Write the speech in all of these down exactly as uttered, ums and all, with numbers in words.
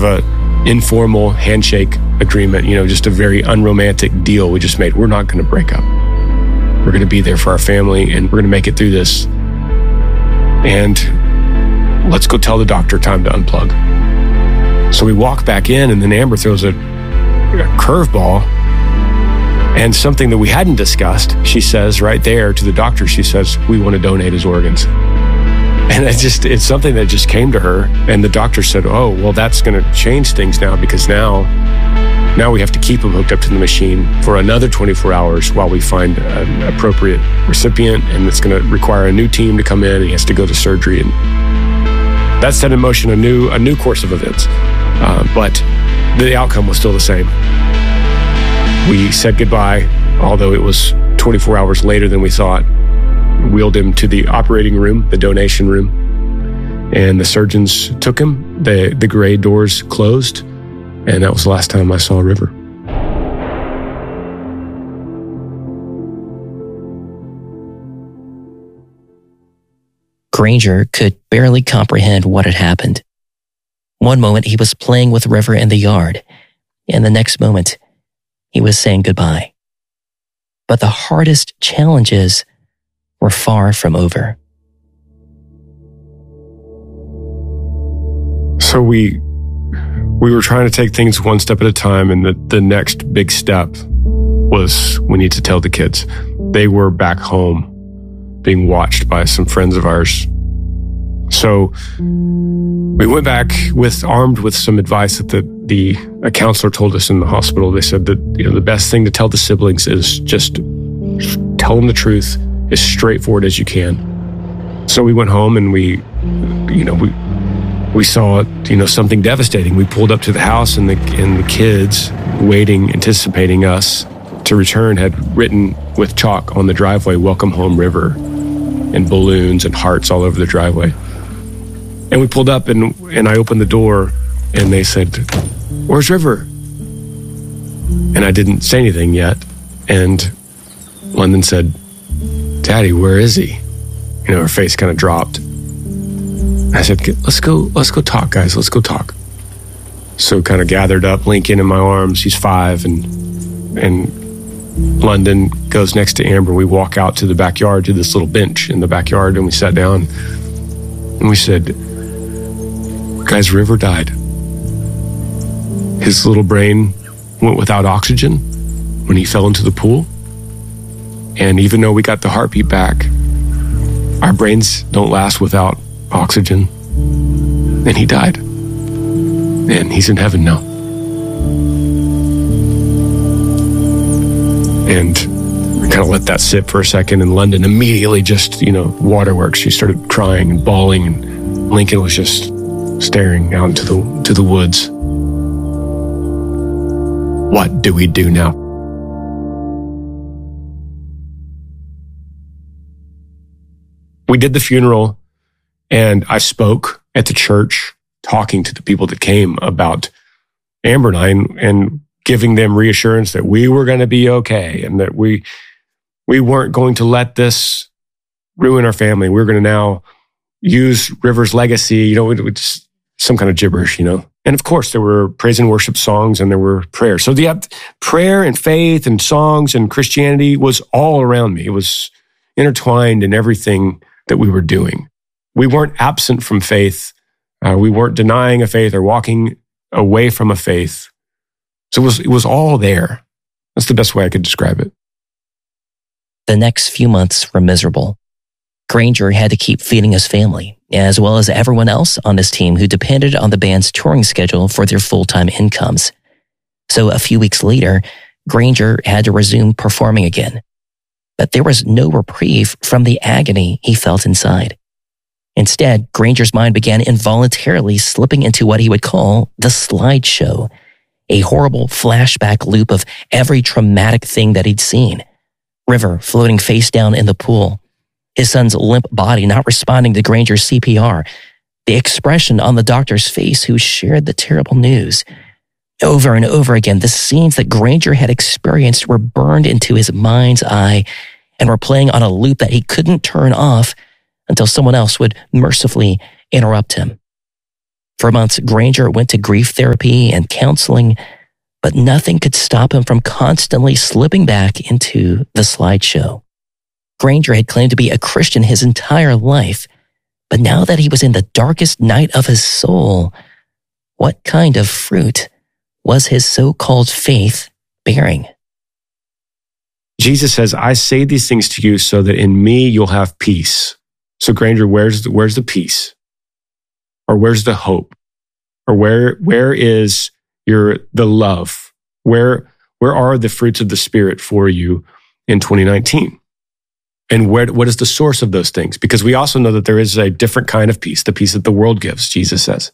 of a informal handshake agreement, you know, just a very unromantic deal we just made. We're not going to break up. We're going to be there for our family, and we're going to make it through this. And let's go tell the doctor time to unplug. So we walk back in, and then Amber throws a, a curveball, and something that we hadn't discussed. She says right there to the doctor, she says, we want to donate his organs. And it just, it's something that just came to her. And the doctor said, oh, well, that's going to change things now, because now, now we have to keep him hooked up to the machine for another twenty-four hours while we find an appropriate recipient. And it's going to require a new team to come in, and he has to go to surgery. And that set in motion a new, a new course of events. Uh, but the outcome was still the same. We said goodbye, although it was twenty-four hours later than we thought. Wheeled him to the operating room, the donation room, and the surgeons took him. The, the gray doors closed, and that was the last time I saw River. Granger could barely comprehend what had happened. One moment he was playing with River in the yard, and the next moment he was saying goodbye. But the hardest challenges were far from over. So we we were trying to take things one step at a time, and the, the next big step was we need to tell the kids. They were back home being watched by some friends of ours. So we went back with armed with some advice that the, the a counselor told us in the hospital. They said that, you know, the best thing to tell the siblings is just tell them the truth as straightforward as you can. So we went home, and we, you know, we we saw, you know, something devastating. We pulled up to the house, and the and the kids waiting, anticipating us to return, had written with chalk on the driveway, "Welcome home, River," and balloons and hearts all over the driveway. And we pulled up, and and I opened the door, and they said, "Where's River?" And I didn't say anything yet. And London said, "Daddy, where is he?" You know, her face kind of dropped. I said, let's go, let's go talk, guys. Let's go talk. So kind of gathered up Lincoln in my arms. He's five, and and London goes next to Amber. We walk out to the backyard, to this little bench in the backyard, and we sat down, and we said, guys, River died. His little brain went without oxygen when he fell into the pool. And even though we got the heartbeat back, our brains don't last without oxygen. And he died. And he's in heaven now. And we kind of let that sit for a second, and London immediately just, you know, waterworks. She started crying and bawling, and Lincoln was just staring out into the to the woods. What do we do now? We did the funeral, and I spoke at the church, talking to the people that came about Amber and I, and, and giving them reassurance that we were going to be okay, and that we we weren't going to let this ruin our family. We were going to now use River's legacy, you know, it's some kind of gibberish, you know. And of course, there were praise and worship songs, and there were prayers. So the prayer and faith and songs and Christianity was all around me. It was intertwined in everything that we were doing. We weren't absent from faith. Uh, we weren't denying a faith or walking away from a faith. So it was, it was all there. That's the best way I could describe it. The next few months were miserable. Granger had to keep feeding his family, as well as everyone else on his team who depended on the band's touring schedule for their full-time incomes. So a few weeks later, Granger had to resume performing again. But there was no reprieve from the agony he felt inside. Instead, Granger's mind began involuntarily slipping into what he would call the slideshow, a horrible flashback loop of every traumatic thing that he'd seen. River floating face down in the pool, his son's limp body not responding to Granger's C P R, the expression on the doctor's face who shared the terrible news. Over and over again, the scenes that Granger had experienced were burned into his mind's eye and were playing on a loop that he couldn't turn off until someone else would mercifully interrupt him. For months, Granger went to grief therapy and counseling, but nothing could stop him from constantly slipping back into the slideshow. Granger had claimed to be a Christian his entire life, but now that he was in the darkest night of his soul, what kind of fruit was his so-called faith bearing? Jesus says, I say these things to you so that in me you'll have peace. So Granger, where's the, where's the peace? Or where's the hope? Or where where is your the love? Where where are the fruits of the Spirit for you in twenty nineteen? And where what is the source of those things? Because we also know that there is a different kind of peace, the peace that the world gives, Jesus says.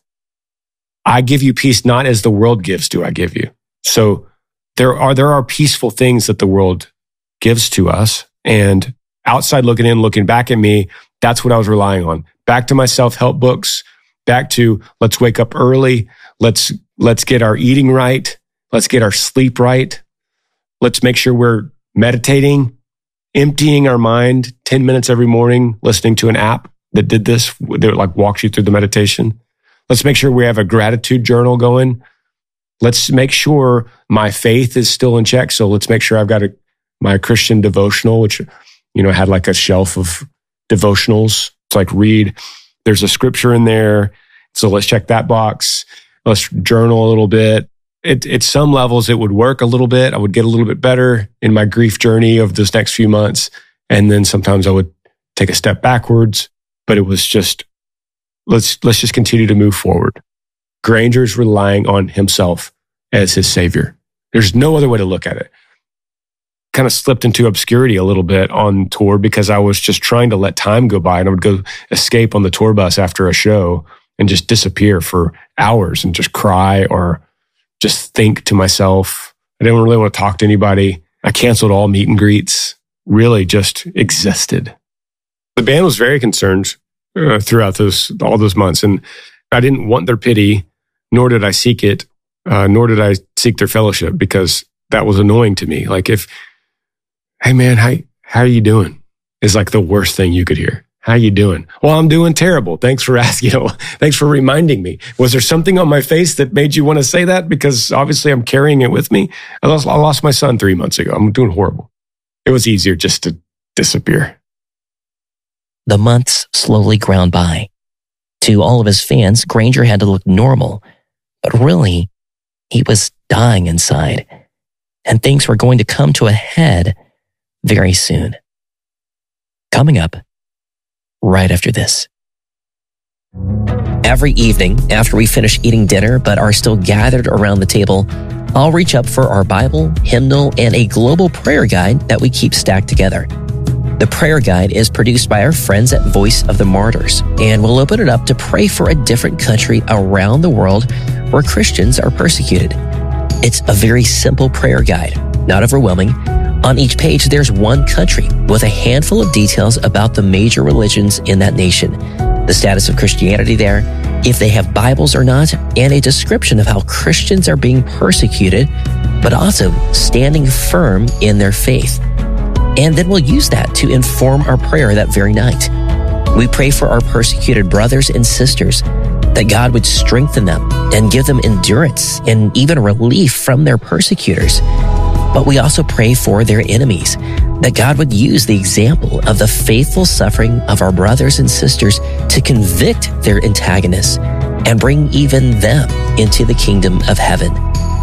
I give you peace not as the world gives do I give you. So there are there are peaceful things that the world gives to us. And outside looking in, looking back at me, that's what I was relying on. Back to my self-help books, back to let's wake up early, let's let's get our eating right, let's get our sleep right, let's make sure we're meditating, emptying our mind ten minutes every morning, listening to an app that did this, that like walks you through the meditation. Let's make sure we have a gratitude journal going. Let's make sure my faith is still in check. So let's make sure I've got a, my Christian devotional, which, you know, had like a shelf of devotionals. It's like read, there's a scripture in there. So let's check that box. Let's journal a little bit. It, at some levels, it would work a little bit. I would get a little bit better in my grief journey of those next few months. And then sometimes I would take a step backwards, but it was just, let's, let's just continue to move forward. Granger's relying on himself as his savior. There's no other way to look at it. Kind of slipped into obscurity a little bit on tour because I was just trying to let time go by, and I would go escape on the tour bus after a show and just disappear for hours and just cry or just think to myself. I didn't really want to talk to anybody. I canceled all meet and greets, really just existed. The band was very concerned uh, throughout those all those months, and I didn't want their pity, nor did I seek it, uh, nor did I seek their fellowship, because that was annoying to me. Like if, hey man, how, how are you doing? Is like the worst thing you could hear. How you doing? Well, I'm doing terrible. Thanks for asking. You know, thanks for reminding me. Was there something on my face that made you want to say that? Because obviously I'm carrying it with me. I lost, I lost my son three months ago. I'm doing horrible. It was easier just to disappear. The months slowly ground by. To all of his fans, Granger had to look normal, but really, he was dying inside, and things were going to come to a head very soon. Coming up right after this. Every evening after we finish eating dinner but are still gathered around the table, I'll reach up for our Bible, hymnal, and a global prayer guide that we keep stacked together. The prayer guide is produced by our friends at Voice of the Martyrs, and we'll open it up to pray for a different country around the world where Christians are persecuted. It's a very simple prayer guide, not overwhelming. On each page, there's one country with a handful of details about the major religions in that nation, the status of Christianity there, if they have Bibles or not, and a description of how Christians are being persecuted, but also standing firm in their faith. And then we'll use that to inform our prayer that very night. We pray for our persecuted brothers and sisters, that God would strengthen them and give them endurance and even relief from their persecutors. But we also pray for their enemies, that God would use the example of the faithful suffering of our brothers and sisters to convict their antagonists and bring even them into the kingdom of heaven.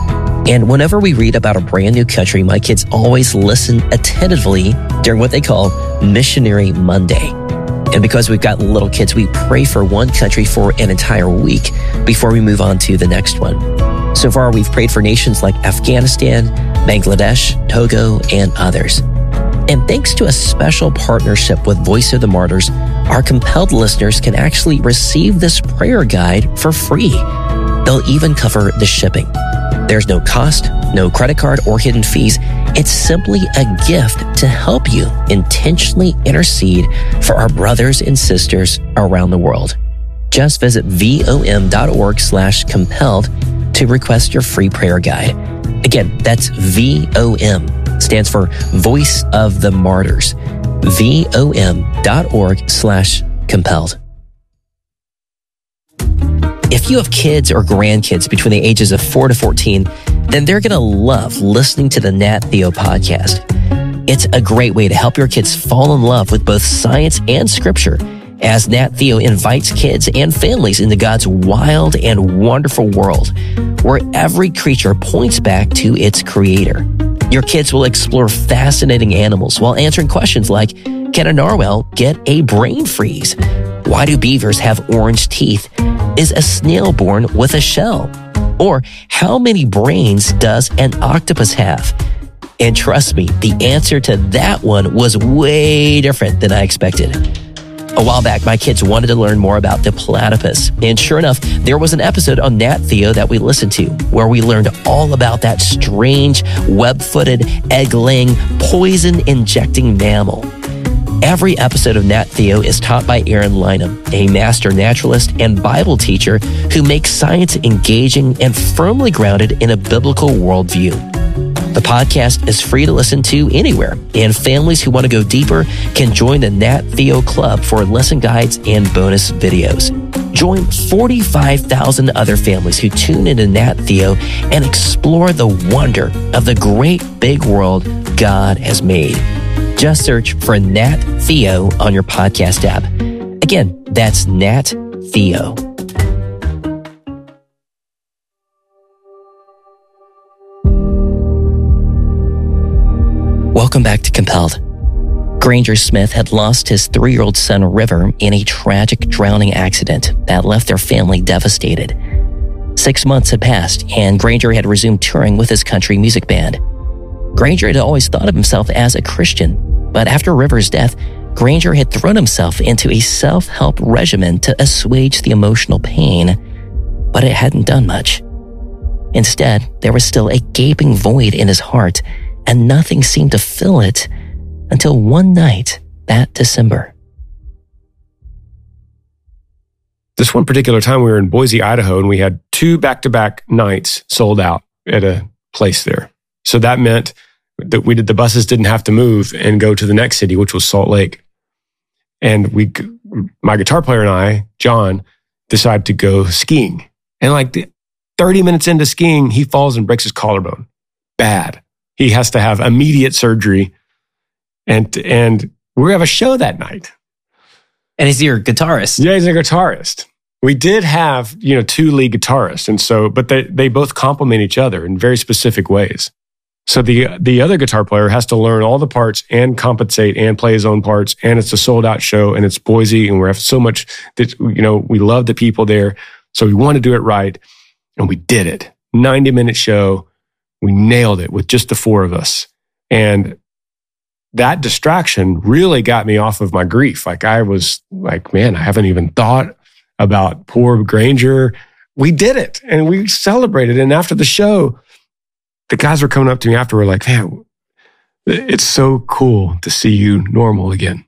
And whenever we read about a brand new country, my kids always listen attentively during what they call Missionary Monday. And because we've got little kids, we pray for one country for an entire week before we move on to the next one. So far, we've prayed for nations like Afghanistan, Bangladesh, Togo, and others. And thanks to a special partnership with Voice of the Martyrs, our compelled listeners can actually receive this prayer guide for free. They'll even cover the shipping. There's no cost, no credit card or hidden fees. It's simply a gift to help you intentionally intercede for our brothers and sisters around the world. Just visit vom.org slash compelled to request your free prayer guide. Again, that's V O M, stands for Voice of the Martyrs. vom.org slash compelled. If you have kids or grandkids between the ages of four to fourteen, then they're going to love listening to the Nat Theo podcast. It's a great way to help your kids fall in love with both science and scripture, as Nat Theo invites kids and families into God's wild and wonderful world, where every creature points back to its creator. Your kids will explore fascinating animals while answering questions like, can a narwhal get a brain freeze? Why do beavers have orange teeth? Is a snail born with a shell? Or how many brains does an octopus have? And trust me, the answer to that one was way different than I expected. A while back, my kids wanted to learn more about the platypus. And sure enough, there was an episode on Nat Theo that we listened to where we learned all about that strange, web-footed, egg-laying, poison-injecting mammal. Every episode of Nat Theo is taught by Aaron Lynham, a master naturalist and Bible teacher who makes science engaging and firmly grounded in a biblical worldview. The podcast is free to listen to anywhere, and families who want to go deeper can join the Nat Theo Club for lesson guides and bonus videos. Join forty-five thousand other families who tune into Nat Theo and explore the wonder of the great big world God has made. Just search for Nat Theo on your podcast app. Again, that's Nat Theo. Welcome back to Compelled. Granger Smith had lost his three-year-old son, River, in a tragic drowning accident that left their family devastated. Six months had passed, and Granger had resumed touring with his country music band. Granger had always thought of himself as a Christian, but after River's death, Granger had thrown himself into a self-help regimen to assuage the emotional pain, but it hadn't done much. Instead, there was still a gaping void in his heart, and nothing seemed to fill it until one night that December. This one particular time we were in Boise, Idaho, and we had two back-to-back nights sold out at a place there. So that meant that we did, the buses didn't have to move and go to the next city, which was Salt Lake. And we, my guitar player and I, John, decided to go skiing. And like thirty minutes into skiing, he falls and breaks his collarbone. Bad. He has to have immediate surgery. And, and we're going to have a show that night. And he's your guitarist. Yeah, he's a guitarist. We did have, you know, two lead guitarists. And so, but they, they both complement each other in very specific ways. So the the other guitar player has to learn all the parts and compensate and play his own parts. And it's a sold out show, and it's Boise, and we have so much that, you know, we love the people there. So we want to do it right. And we did it. ninety minute show. We nailed it with just the four of us. And that distraction really got me off of my grief. Like I was like, man, I haven't even thought about poor Granger. We did it, and we celebrated. And after the show, the guys were coming up to me after, we're like, man, it's so cool to see you normal again.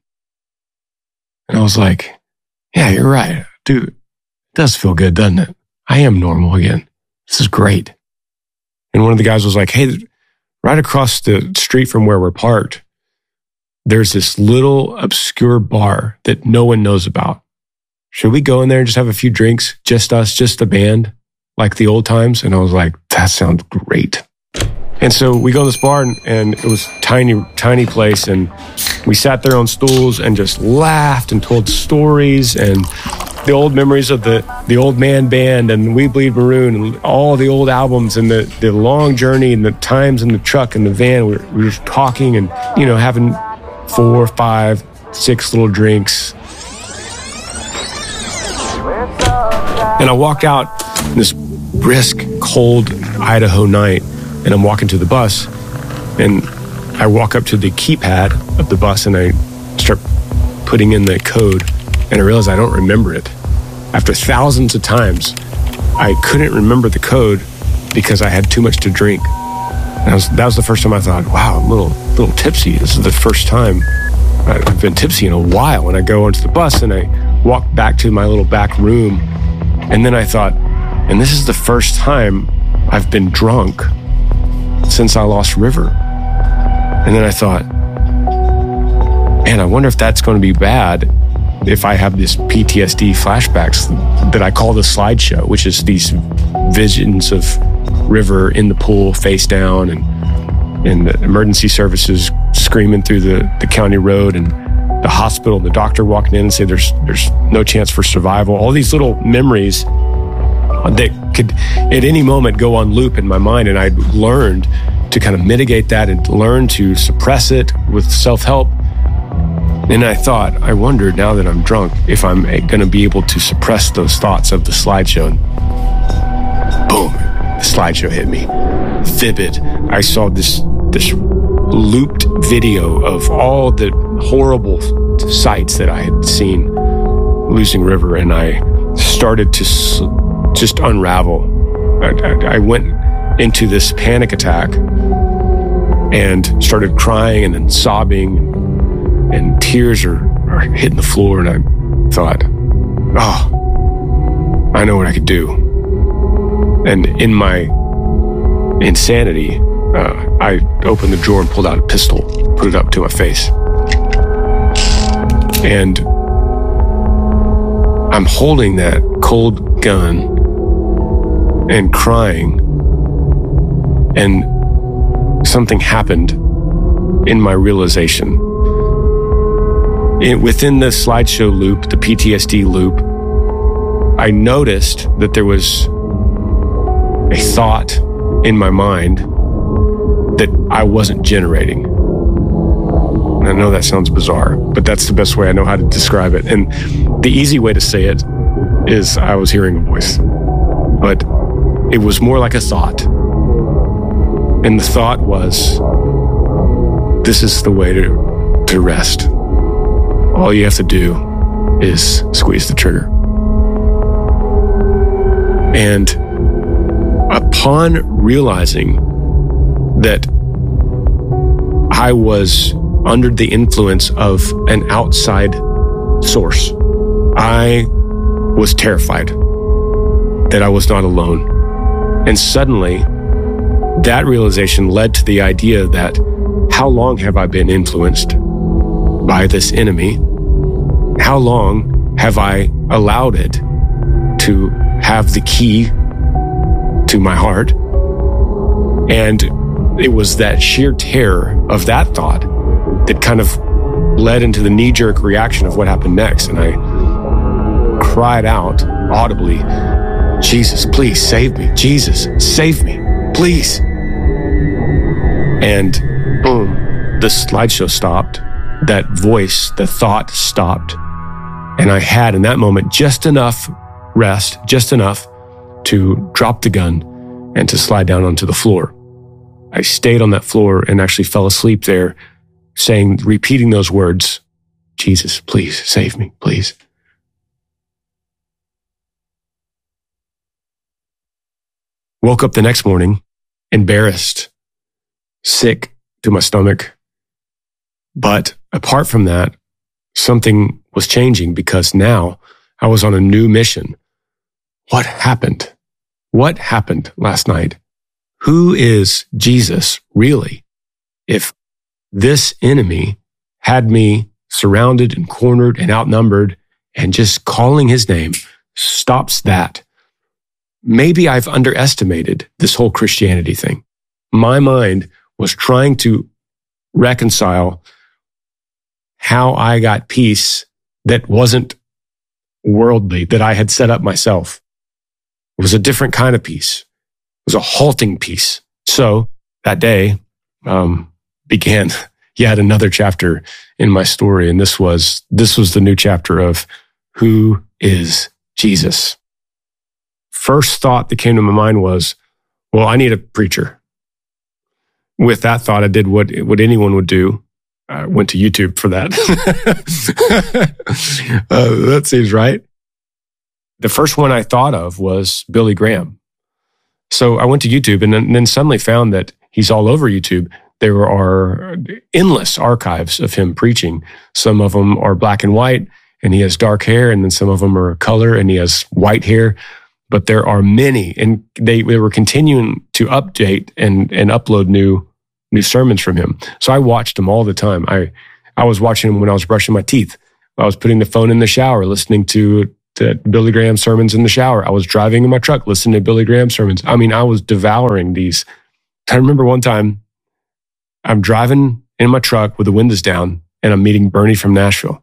And I was like, yeah, you're right. Dude, it does feel good, doesn't it? I am normal again. This is great. And one of the guys was like, hey, right across the street from where we're parked, there's this little obscure bar that no one knows about. Should we go in there and just have a few drinks? Just us, just the band, like the old times? And I was like, that sounds great. And so we go to this bar, and, and it was a tiny, tiny place. And we sat there on stools and just laughed and told stories and the old memories of the, the Old Man Band and We Bleed Maroon and all the old albums and the, the long journey and the times in the truck and the van. We were, we were just talking and, you know, having four, five, six little drinks. And I walked out in this brisk, cold Idaho night, and I'm walking to the bus, and I walk up to the keypad of the bus, and I start putting in the code, and I realize I don't remember it. After thousands of times, I couldn't remember the code because I had too much to drink. And I was, that was the first time I thought, wow, I'm a little, little tipsy. This is the first time I've been tipsy in a while. And I go onto the bus, and I walk back to my little back room, and then I thought, and this is the first time I've been drunk since I lost River. And then I thought, man, I wonder if that's going to be bad if I have this P T S D flashbacks that I call the slideshow, which is these visions of River in the pool face down and and the emergency services screaming through the, the county road and the hospital, the doctor walking in and say there's there's no chance for survival. All these little memories that could at any moment go on loop in my mind, and I learned to kind of mitigate that and learn to suppress it with self-help. And I thought, I wonder now that I'm drunk if I'm going to be able to suppress those thoughts of the slideshow. And boom, the slideshow hit me. Vivid. I saw this this looped video of all the horrible sights that I had seen losing River, and I started to s- just unravel. I, I, I went into this panic attack and started crying and then sobbing, and tears are, are hitting the floor, and I thought, oh, I know what I could do. And in my insanity, uh, I opened the drawer and pulled out a pistol, put it up to my face. And I'm holding that cold gun and crying, and something happened in my realization. It, within the slideshow loop, the P T S D loop, I noticed that there was a thought in my mind that I wasn't generating. And I know that sounds bizarre, but that's the best way I know how to describe it. And the easy way to say it is I was hearing a voice, but it was more like a thought. And the thought was, this is the way to, to rest. All you have to do is squeeze the trigger. And upon realizing that I was under the influence of an outside source, I was terrified that I was not alone. And suddenly, that realization led to the idea that how long have I been influenced by this enemy? How long have I allowed it to have the key to my heart? And it was that sheer terror of that thought that kind of led into the knee-jerk reaction of what happened next. And I cried out audibly, Jesus, please save me. Jesus, save me, please. And boom, the slideshow stopped. That voice, the thought stopped. And I had in that moment just enough rest, just enough to drop the gun and to slide down onto the floor. I stayed on that floor and actually fell asleep there, saying, repeating those words, Jesus, please save me, please. Woke up the next morning, embarrassed, sick to my stomach. But apart from that, something was changing because now I was on a new mission. What happened? What happened last night? Who is Jesus really? If this enemy had me surrounded and cornered and outnumbered, and just calling his name stops that, maybe I've underestimated this whole Christianity thing. My mind was trying to reconcile how I got peace that wasn't worldly, that I had set up myself. It was a different kind of peace. It was a halting peace. So that day um, began yet another chapter in my story. And this was, this was the new chapter of who is Jesus. First thought that came to my mind was, well, I need a preacher. With that thought, I did what, what anyone would do. I went to YouTube for that. uh, that seems right. The first one I thought of was Billy Graham. So I went to YouTube and then, and then suddenly found that he's all over YouTube. There are endless archives of him preaching. Some of them are black and white, and he has dark hair, and then some of them are color, and he has white hair. But there are many, and they, they were continuing to update and, and upload new new sermons from him. So I watched him all the time. I I was watching him when I was brushing my teeth, I was putting the phone in the shower, listening to, to Billy Graham sermons in the shower. I was driving in my truck, listening to Billy Graham sermons. I mean, I was devouring these. I remember one time I'm driving in my truck with the windows down and I'm meeting Bernie from Nashville.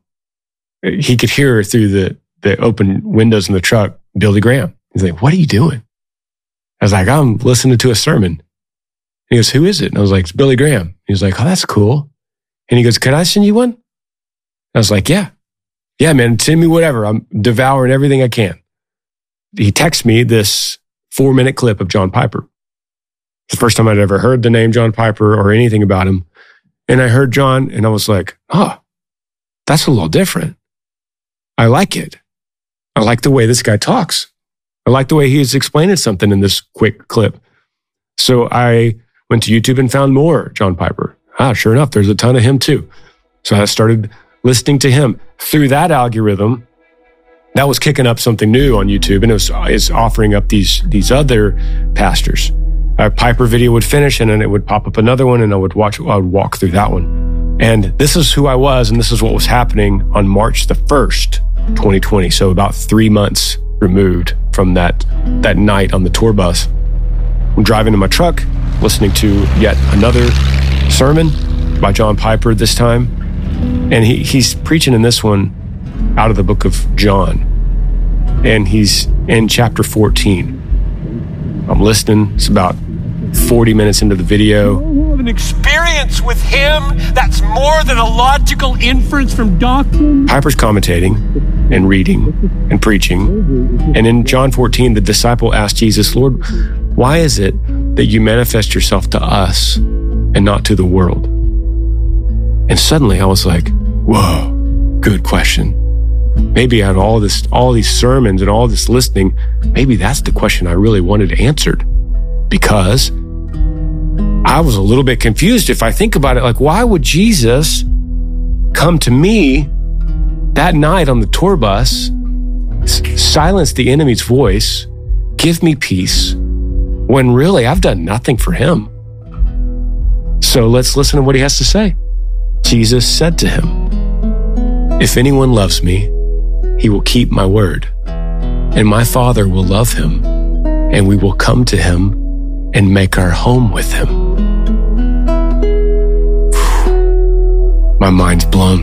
He could hear through the, the open windows in the truck, Billy Graham. He's like, what are you doing? I was like, I'm listening to a sermon. And he goes, who is it? And I was like, it's Billy Graham. He was like, oh, that's cool. And he goes, can I send you one? I was like, yeah. Yeah, man, send me whatever. I'm devouring everything I can. He texts me this four minute clip of John Piper. It's the first time I'd ever heard the name John Piper or anything about him. And I heard John and I was like, oh, that's a little different. I like it. I like the way this guy talks. I like the way he's explaining something in this quick clip. So I went to YouTube and found more John Piper. Ah, sure enough, there's a ton of him too. So I started listening to him. Through that algorithm, that was kicking up something new on YouTube, and it was is offering up these these other pastors. A Piper video would finish, and then it would pop up another one, and I would watch. I would walk through that one. And this is who I was, and this is what was happening on March the first, twenty twenty. So about three months removed from that that night on the tour bus. I'm driving in my truck, listening to yet another sermon by John Piper this time. And he, he's preaching in this one out of the book of John. And he's in chapter fourteen. I'm listening. It's about forty minutes into the video. An experience with him that's more than a logical inference from doctrine. Piper's commentating and reading and preaching. And in John fourteen, the disciple asked Jesus, Lord, why is it that you manifest yourself to us and not to the world? And suddenly I was like, whoa, good question. Maybe out of all this, all these sermons and all this listening, maybe that's the question I really wanted answered. Because I was a little bit confused. If I think about it, like, why would Jesus come to me that night on the tour bus, s- silence the enemy's voice, give me peace, when really I've done nothing for him? So let's listen to what he has to say. Jesus said to him, if anyone loves me, he will keep my word, and my Father will love him, and we will come to him and make our home with him. My mind's blown.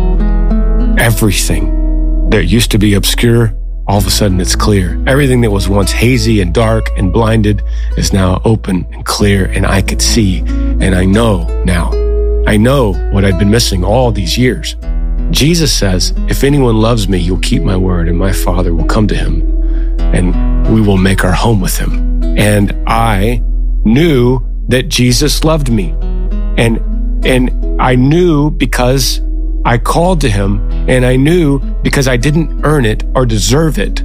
Everything that used to be obscure, all of a sudden it's clear. Everything that was once hazy and dark and blinded is now open and clear, and I could see, and I know now. I know what I'd been missing all these years. Jesus says, if anyone loves me, he'll keep my word, and my Father will come to him, and we will make our home with him. And I knew that Jesus loved me. And, and I knew because I called to him, and I knew because I didn't earn it or deserve it.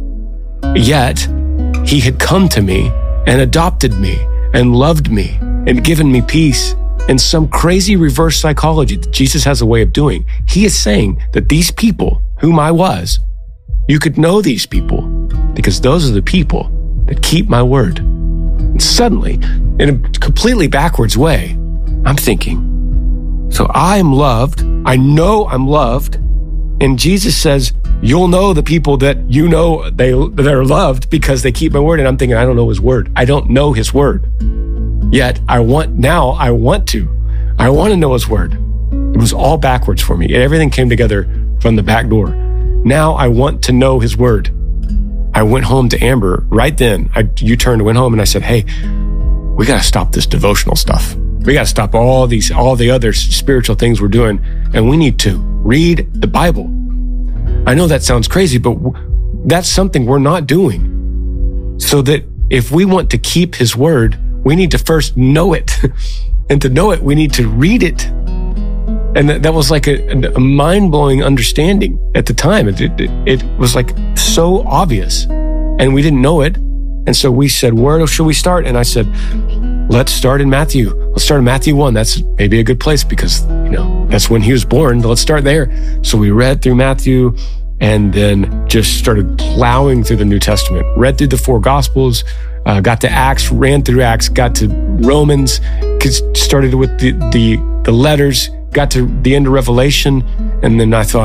Yet he had come to me and adopted me and loved me and given me peace. And some crazy reverse psychology that Jesus has a way of doing. He is saying that these people, whom I was, you could know these people because those are the people that keep my word. And suddenly, in a completely backwards way, I'm thinking, so I'm loved. I know I'm loved. And Jesus says, you'll know the people that you know they that are loved because they keep my word. And I'm thinking, I don't know his word. I don't know his word. Yet I want, now I want to. I want to know his word. It was all backwards for me. Everything came together from the back door. Now I want to know his word. I went home to Amber right then. I U-turned, went home, and I said, hey, we got to stop this devotional stuff. We got to stop all these, all the other spiritual things we're doing, and we need to read the Bible. I know that sounds crazy, but w- that's something we're not doing. So that if we want to keep his word, we need to first know it. And to know it, we need to read it. And that, that was like a, a mind-blowing understanding at the time. It, it, it was like so obvious. And we didn't know it. And so we said, where should we start? And I said, let's start in Matthew. Let's start in Matthew one. That's maybe a good place because, you know, that's when he was born. Let's start there. So we read through Matthew and then just started plowing through the New Testament. Read through the four Gospels, uh, got to Acts, ran through Acts, got to Romans, started with the, the, the letters, got to the end of Revelation. And then I thought,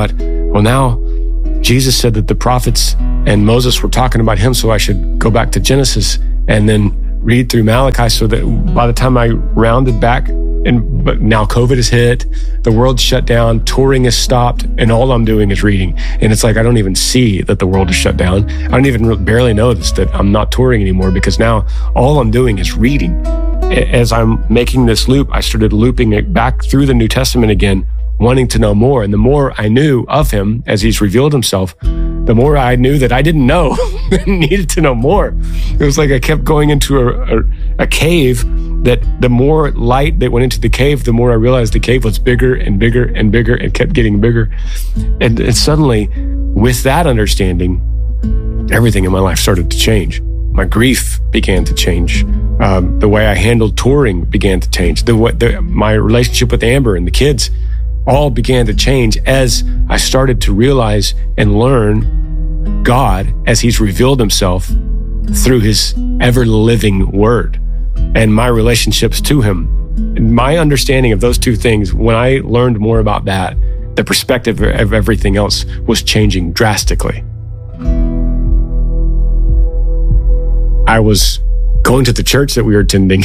Well, now Jesus said that the prophets and Moses were talking about him, so I should go back to Genesis and then read through Malachi, so that by the time I rounded back, and but now COVID has hit, the world's shut down, touring has stopped, and all I'm doing is reading. And it's like I don't even see that the world is shut down. I don't even barely notice that I'm not touring anymore, because now all I'm doing is reading. As I'm making this loop, I started looping it back through the New Testament again, wanting to know more. And the more I knew of him as he's revealed himself, the more I knew that I didn't know and needed to know more. It was like I kept going into a, a, a cave, that the more light that went into the cave, the more I realized the cave was bigger and bigger and bigger and kept getting bigger. And, and suddenly, with that understanding, everything in my life started to change. My grief began to change. Um, the way I handled touring began to change. The, the my relationship with Amber and the kids all began to change as I started to realize and learn God as he's revealed himself through his ever-living word and my relationships to him. My understanding of those two things, when I learned more about that, the perspective of everything else was changing drastically. I was going to the church that we were attending,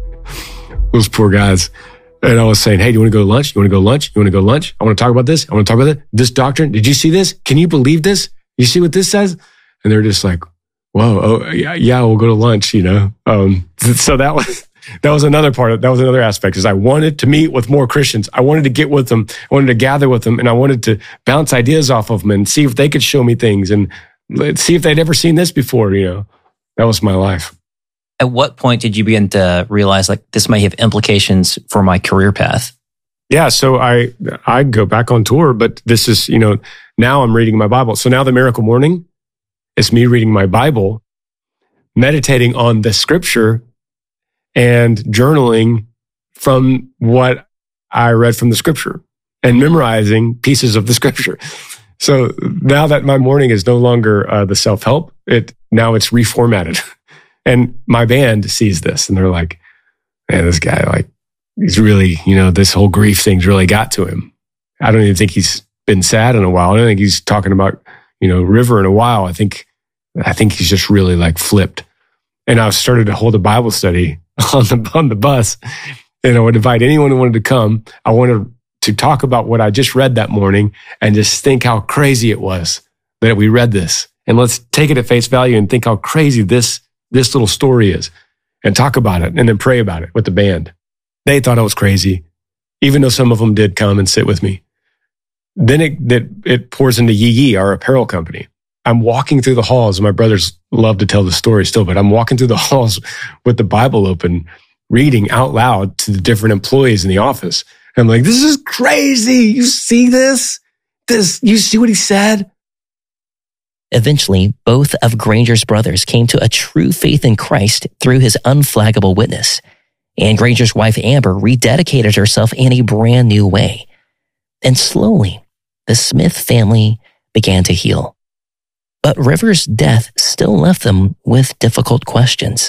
those poor guys, and I was saying, hey, do you want to go to lunch? You want to go to lunch? You want to go to lunch? I want to talk about this. I want to talk about that. This doctrine. Did you see this? Can you believe this? You see what this says? And they're just like, whoa, oh, yeah, yeah, we'll go to lunch, you know? Um, so that was, that was another part of, that was another aspect, is I wanted to meet with more Christians. I wanted to get with them. I wanted to gather with them, and I wanted to bounce ideas off of them and see if they could show me things and see if they'd ever seen this before, you know? That was my life. At what point did you begin to realize, like, this may have implications for my career path? Yeah, so I I go back on tour, but this is, you know, now I'm reading my Bible. So now the Miracle Morning is me reading my Bible, meditating on the scripture, and journaling from what I read from the scripture and memorizing pieces of the scripture. So now that my morning is no longer uh, the self-help, it now it's reformatted. And my band sees this and they're like, man, this guy, like, he's really, you know, this whole grief thing's really got to him. I don't even think he's been sad in a while. I don't think he's talking about, you know, River in a while. I think, I think he's just really like flipped. And I started to hold a Bible study on the, on the bus, and I would invite anyone who wanted to come. I wanted to talk about what I just read that morning and just think how crazy it was that we read this. And let's take it at face value and think how crazy this this little story is, and talk about it, and then pray about it with the band. They thought I was crazy, even though some of them did come and sit with me. Then it, that it pours into Yee Yee, our apparel company. I'm walking through the halls. My brothers love to tell the story still, but I'm walking through the halls with the Bible open, reading out loud to the different employees in the office. And I'm like, this is crazy. You see this? This, you see what he said? Eventually, both of Granger's brothers came to a true faith in Christ through his unflaggable witness. And Granger's wife, Amber, rededicated herself in a brand new way. And slowly, the Smith family began to heal. But River's death still left them with difficult questions.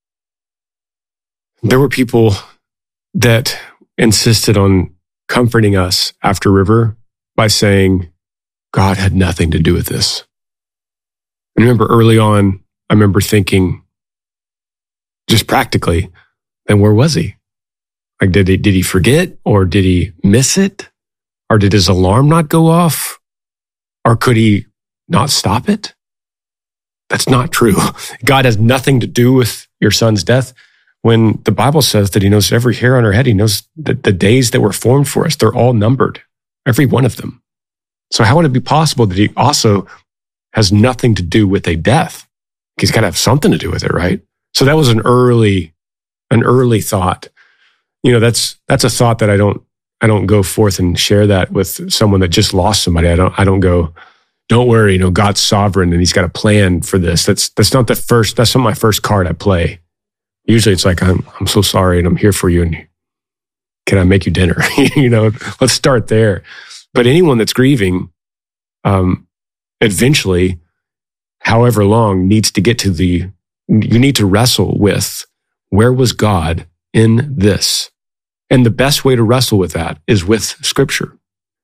There were people that insisted on comforting us after River by saying, God had nothing to do with this. I remember early on, I remember thinking, just practically, then where was he? Like, did he, did he forget, or did he miss it? Or did his alarm not go off? Or could he not stop it? That's not true. God has nothing to do with your son's death. When the Bible says that he knows every hair on our head, he knows that the days that were formed for us, they're all numbered, every one of them. So how would it be possible that he also has nothing to do with a death? He's got to have something to do with it, right? So that was an early, an early thought. You know, that's that's a thought that I don't I don't go forth and share that with someone that just lost somebody. I don't I don't go, don't worry, you know, God's sovereign and he's got a plan for this. That's that's not the first, that's not my first card I play. Usually it's like, I'm I'm so sorry and I'm here for you, and can I make you dinner? You know, let's start there. But anyone that's grieving, um, eventually, however long, needs to get to the, you need to wrestle with, where was God in this? And the best way to wrestle with that is with Scripture.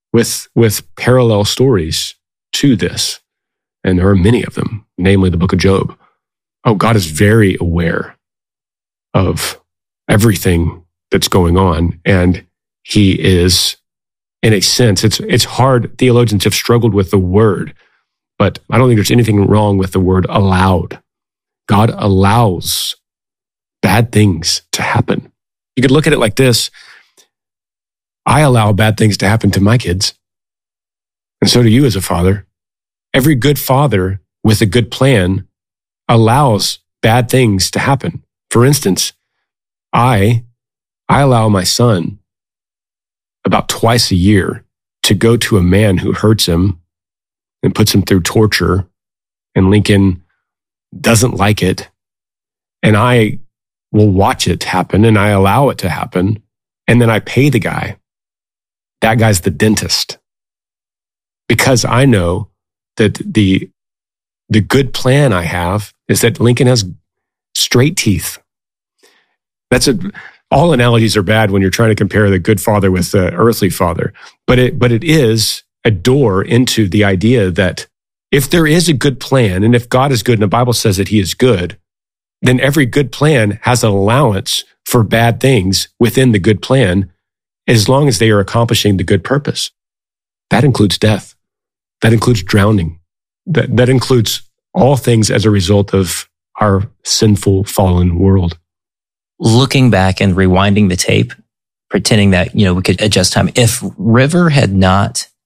with, with parallel stories to this. And there are many of them, namely the book of Job. Oh, God is very aware of everything that's going on. And he is, in a sense, it's, it's hard. Theologians have struggled with the word, but I don't think there's anything wrong with the word allowed. God allows bad things to happen. You could look at it like this. I allow bad things to happen to my kids. And so do you as a father. Every good father with a good plan allows bad things to happen. For instance, I, I allow my son about twice a year to go to a man who hurts him and puts him through torture, and Lincoln doesn't like it. And I will watch it happen, and I allow it to happen, and then I pay the guy. That guy's the dentist. Because I know that the, the good plan I have is that Lincoln has straight teeth. That's a, all analogies are bad when you're trying to compare the good father with the earthly father. But it, but it is a door into the idea that if there is a good plan, and if God is good and the Bible says that he is good, then every good plan has an allowance for bad things within the good plan, as long as they are accomplishing the good purpose. That includes death. That includes drowning. That, that includes all things as a result of our sinful, fallen world. Looking back and rewinding the tape, pretending that, you know, we could adjust time. If River had not